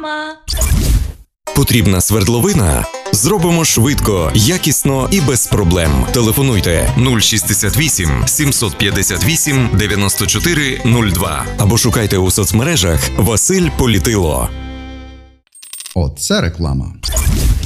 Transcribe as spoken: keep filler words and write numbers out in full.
Реклама. Потрібна свердловина? Зробимо швидко, якісно і без проблем. Телефонуйте нуль шістдесят вісім сімсот п'ятдесят вісім дев'яносто чотири нуль два або шукайте у соцмережах Василь Політило. Оце реклама.